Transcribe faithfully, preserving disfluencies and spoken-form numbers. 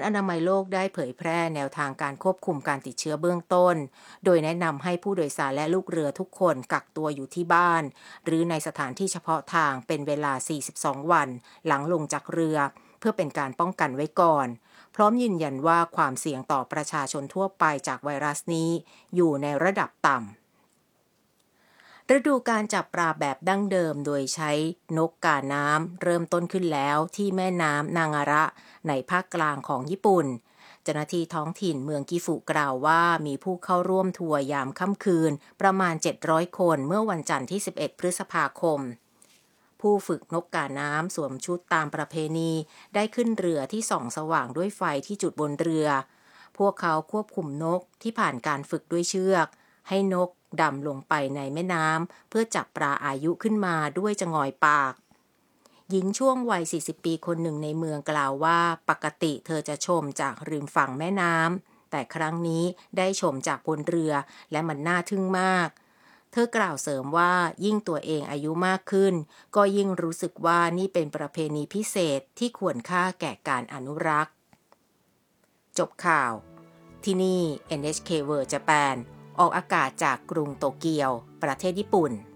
อนามัยโลกได้เผยแพร่แนวทางการควบคุมการติดเชื้อเบื้องต้นโดยแนะนำให้ผู้โดยสารและลูกเรือทุกคนกักตัวอยู่ที่บ้านหรือในสถานที่เฉพาะทางเป็นเวลาสี่สิบสองวันหลังลงจากเรือเพื่อเป็นการป้องกันไว้ก่อนพร้อมยืนยันว่าความเสี่ยงต่อประชาชนทั่วไปจากไวรัสนี้อยู่ในระดับต่ำฤดูการจับปลาแบบดั้งเดิมโดยใช้นกกาน้ำเริ่มต้นขึ้นแล้วที่แม่น้ำนางาระในภาคกลางของญี่ปุ่นเจ้าหน้าที่ท้องถิ่นเมืองกิฟุกล่าวว่ามีผู้เข้าร่วมทัวร์ยามค่ำคืนประมาณเจ็ดร้อยคนเมื่อวันจันทร์ที่สิบเอ็ดพฤษภาคมผู้ฝึกนกกาน้ำสวมชุดตามประเพณีได้ขึ้นเรือที่ส่องสว่างด้วยไฟที่จุดบนเรือพวกเขาควบคุมนกที่ผ่านการฝึกด้วยเชือกให้นกดำลงไปในแม่น้ำเพื่อจับปลาอายุขึ้นมาด้วยจงอยปากหญิงช่วงวัยสี่สิบปีคนหนึ่งในเมืองกล่าวว่าปกติเธอจะชมจากริมฝั่งแม่น้ำแต่ครั้งนี้ได้ชมจากบนเรือและมันน่าทึ่งมากเธอกล่าวเสริมว่ายิ่งตัวเองอายุมากขึ้นก็ยิ่งรู้สึกว่านี่เป็นประเพณีพิเศษที่ควรค่าแก่การอนุรักษ์จบข่าวที่นี่ เอ็น เอช เค World Japan ออกอากาศจากกรุงโตเกียวประเทศญี่ปุ่น